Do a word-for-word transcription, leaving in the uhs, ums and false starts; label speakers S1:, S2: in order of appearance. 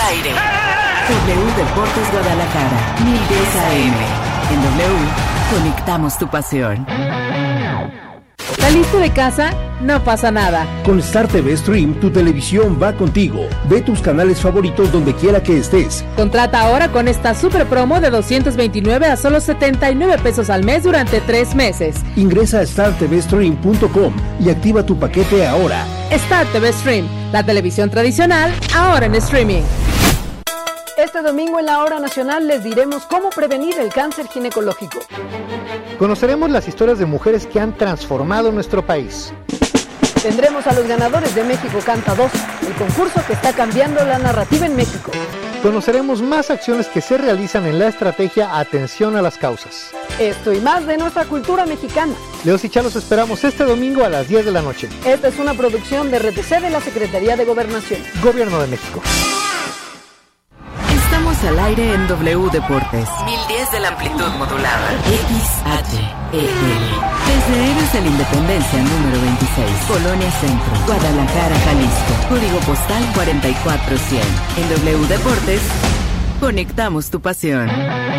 S1: aire. W Deportes Guadalajara, mil diez A M. En W, conectamos tu pasión.
S2: ¿Saliste de casa? No pasa nada.
S3: Con Star T V Stream, tu televisión va contigo. Ve tus canales favoritos donde quiera que estés.
S2: Contrata ahora con esta super promo de doscientos veintinueve a solo setenta y nueve pesos al mes durante tres meses.
S3: Ingresa a star t v stream punto com y activa tu paquete ahora.
S2: Star T V Stream, la televisión tradicional, ahora en streaming.
S4: Este domingo en la Hora Nacional les diremos cómo prevenir el cáncer ginecológico.
S5: Conoceremos las historias de mujeres que han transformado nuestro país.
S4: Tendremos a los ganadores de México Canta dos, el concurso que está cambiando la narrativa en México.
S5: Conoceremos más acciones que se realizan en la estrategia Atención a las Causas.
S4: Esto y más de nuestra cultura mexicana.
S5: Leos y Chá los esperamos este domingo a las diez de la noche.
S4: Esta es una producción de R T C de la Secretaría de Gobernación.
S5: Gobierno de México.
S1: Estamos al aire en W Deportes. mil diez de la amplitud modulada. X H E L. Desde Héroes de la Independencia número veintiséis. Colonia Centro. Guadalajara, Jalisco. Código postal cuarenta y cuatro cien. En W Deportes, conectamos tu pasión.